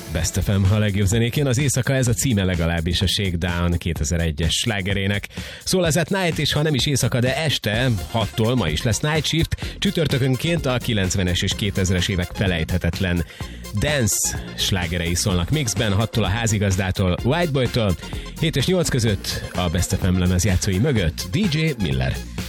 Best FM a legjobb zenékén. Az éjszaka, ez a címe legalábbis a Shakedown 2001-es slágerének. Szól ez Night, és ha nem is éjszaka, de este 6-tól ma is lesz Night Shift. Csütörtökönként a 90-es és 2000-es évek felejthetetlen dance slágerei szólnak mixben, 6-tól a Házigazdától, Whiteboytól, 7 és 8 között a Best FM lemezjátszói mögött DJ Miller.